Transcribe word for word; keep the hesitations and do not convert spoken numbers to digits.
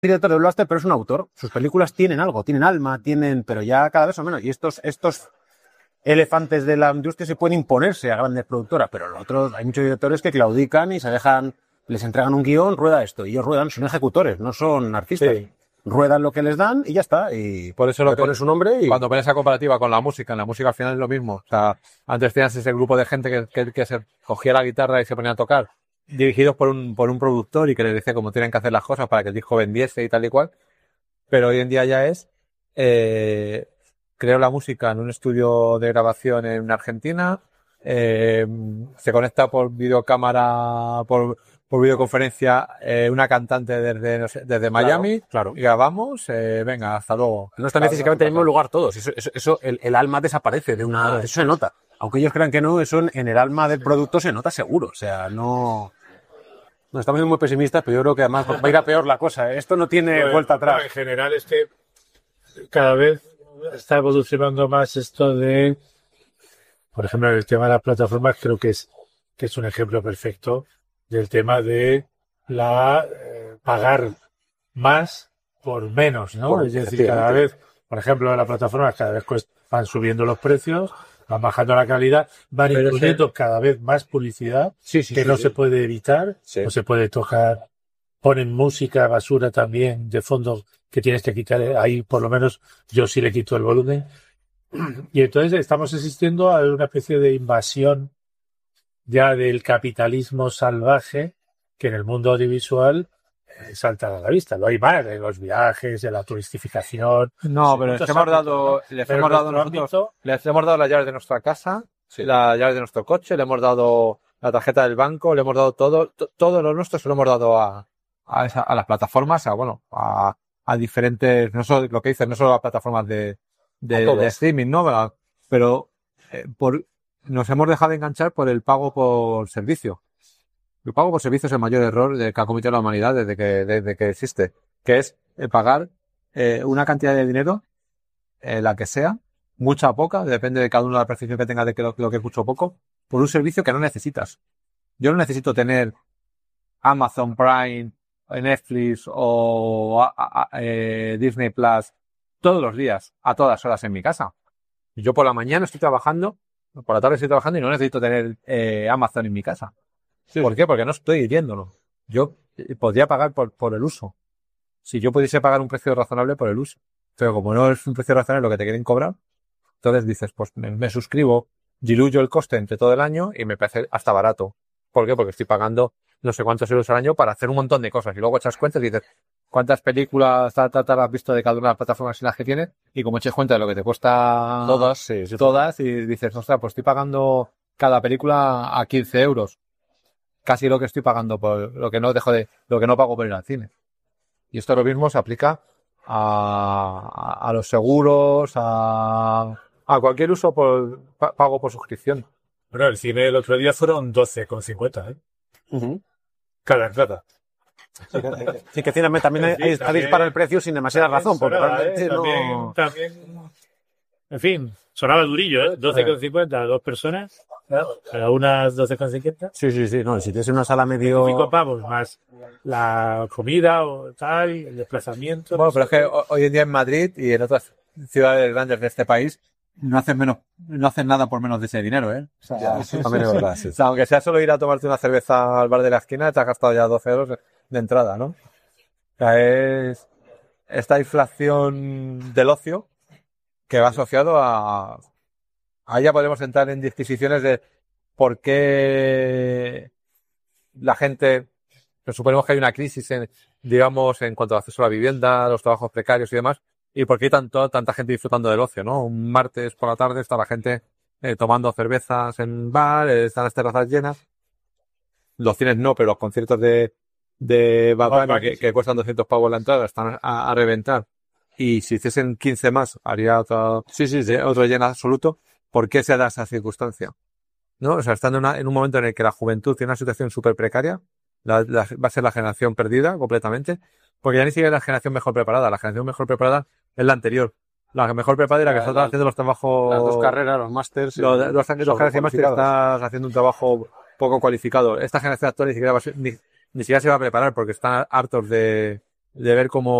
director de blockbuster, pero es un autor. Sus películas tienen algo, tienen alma, tienen, pero ya cada vez o menos. Y estos, estos elefantes de la industria se pueden imponerse a grandes productoras, pero los otros, hay muchos directores que claudican y se dejan, les entregan un guión, rueda esto, y ellos ruedan, son ejecutores, no son artistas. Sí. Ruedan lo que les dan y ya está. Y por eso lo le que pones su nombre y... Cuando pones esa comparativa con la música, en la música al final es lo mismo. O sea, antes tenías ese grupo de gente que, que, que se cogía la guitarra y se ponía a tocar, dirigidos por un, por un productor y que les decía cómo tienen que hacer las cosas para que el disco vendiese y tal y cual. Pero hoy en día ya es, eh, creo la música en un estudio de grabación en Argentina, eh, se conecta por videocámara, por, por videoconferencia, eh, una cantante desde, no sé, desde Miami, claro, claro. Y grabamos, eh, venga, hasta luego. No están físicamente en el mismo lugar todos, eso, eso, eso el, el alma desaparece de una, eso se nota. Aunque ellos crean que no, eso en, en el alma del producto se nota seguro, o sea, no... No, estamos muy pesimistas, pero yo creo que además va a ir a peor la cosa. Esto no tiene bueno, vuelta atrás. No, en general es que cada vez está evolucionando más esto de, por ejemplo, el tema de las plataformas, creo que es que es un ejemplo perfecto del tema de la eh, pagar más por menos, ¿no? Por, es decir, cada vez, por ejemplo, las plataformas cada vez van subiendo los precios, van bajando la calidad, van pero incluyendo sí. cada vez más publicidad sí, sí, que sí, no sí. se puede evitar, sí. no se puede tocar, ponen música basura también de fondo que tienes que quitar, ahí por lo menos yo sí le quito el volumen, y entonces estamos asistiendo a una especie de invasión ya del capitalismo salvaje que en el mundo audiovisual eh, salta a la vista. Lo hay más en los viajes, en la turistificación. No, pero les hemos dado, ¿no? les, hemos dado nosotros, ámbito... les hemos dado las llaves de nuestra casa, sí. las llaves de nuestro coche, le hemos dado la tarjeta del banco, le hemos dado todo, to, todo lo nuestro se lo hemos dado a, a, esa, a las plataformas, a bueno, a, a diferentes, no solo lo que dicen, no solo a plataformas de, de, de streaming, ¿no? Pero eh, por, nos hemos dejado enganchar por el pago por servicio. El pago por servicio es el mayor error de que ha cometido la humanidad desde que, desde que existe, que es eh, pagar eh, una cantidad de dinero, eh, la que sea, mucha o poca, depende de cada uno de la percepción que tenga de que lo, lo que es mucho o poco, por un servicio que no necesitas. Yo no necesito tener Amazon Prime, Netflix o a, a, eh, Disney Plus todos los días, a todas horas en mi casa. Yo por la mañana estoy trabajando, por la tarde estoy trabajando y no necesito tener eh, Amazon en mi casa. Sí. ¿Por qué? Porque no estoy viéndolo. Yo podría pagar por, por el uso. Si yo pudiese pagar un precio razonable por el uso. Pero como no es un precio razonable lo que te quieren cobrar, entonces dices, pues me, me suscribo, diluyo el coste entre todo el año y me parece hasta barato. ¿Por qué? Porque estoy pagando no sé cuántos euros al año para hacer un montón de cosas. Y luego echas cuentas y dices, ¿cuántas películas tal, tal, tal has visto de cada una de las plataformas en las que tienes? Y como eches cuenta de lo que te cuesta todas, sí, sí, todas y dices, ostras, pues estoy pagando cada película a quince euros. Casi lo que estoy pagando por lo que no dejo de, lo que no pago por ir al cine. Y esto lo mismo se aplica a, a, a los seguros, a, a cualquier uso por pago por suscripción. Bueno, el cine el otro día fueron doce con cincuenta, ¿eh? Uh-huh. Cada entrada. Sí, que, sí, que cine también hay, sí, está dispara el precio sin demasiada razón, porque sonaba, realmente ¿eh? también, no... también, en fin, sonaba durillo, ¿eh? doce con cincuenta, dos personas. Cada una doce con cincuenta. Sí, sí, sí. No, si tienes una sala medio... Cinco pavos más la comida o tal, el desplazamiento. Bueno, pero es que hoy en día en Madrid y en otras ciudades grandes de este país no hacen menos, no hacen nada por menos de ese dinero, ¿eh? O sea, ya, eso también es verdad, sí. O sea, aunque sea solo ir a tomarte una cerveza al bar de la esquina, te has gastado ya doce euros de entrada, ¿no? O sea, es esta inflación del ocio que va asociado a... Ahí ya podemos entrar en disquisiciones de por qué la gente, pues suponemos que hay una crisis, en, digamos, en cuanto al acceso a la vivienda, los trabajos precarios y demás, y por qué hay tanto, tanta gente disfrutando del ocio, ¿no? Un martes por la tarde está la gente eh, tomando cervezas en bar, eh, están las terrazas llenas, los cines no, pero los conciertos de, de Bad Bunny que, que cuestan doscientos pavos la entrada están a, a reventar, y si hiciesen quince más haría otro, sí, sí, sí, otro lleno absoluto. ¿Por qué se da esa circunstancia? ¿No? O sea, estando en, una, en un momento en el que la juventud tiene una situación súper precaria, la, la, va a ser la generación perdida completamente, porque ya ni siquiera es la generación mejor preparada, la generación mejor preparada es la anterior. La mejor preparada era la que está haciendo los trabajos... Las dos carreras, los másters... Los, los, los generaciones máster estás haciendo un trabajo poco cualificado. Esta generación actual ni siquiera, va a ser, ni, ni siquiera se va a preparar porque están hartos de, de ver cómo